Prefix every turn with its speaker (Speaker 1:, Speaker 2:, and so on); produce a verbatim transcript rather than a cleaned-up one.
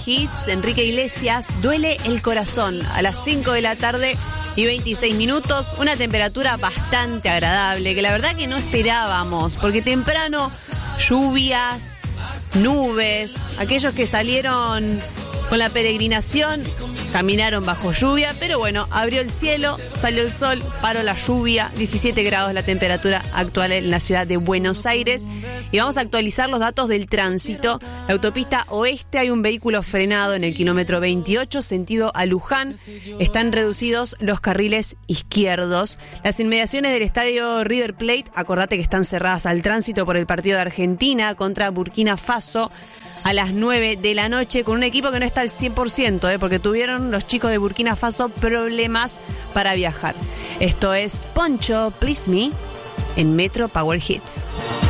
Speaker 1: Hits, Enrique Iglesias, Duele el Corazón, a las cinco de la tarde y veintiséis minutos, una temperatura bastante agradable, que la verdad que no esperábamos, porque temprano lluvias, nubes, aquellos que salieron con la peregrinación caminaron bajo lluvia, pero bueno, abrió el cielo, salió el sol, paró la lluvia, diecisiete grados la temperatura actual en la ciudad de Buenos Aires. Y vamos a actualizar los datos del tránsito. La autopista oeste, hay un vehículo frenado en el kilómetro veintiocho, sentido a Luján. Están reducidos los carriles izquierdos. Las inmediaciones del estadio River Plate, acordate que están cerradas al tránsito por el partido de Argentina contra Burkina Faso a las nueve de la noche, con un equipo que no está al cien por ciento, ¿eh? porque tuvieron los chicos de Burkina Faso problemas para viajar. Esto es Poncho, Please Me, en Metro Power Hits.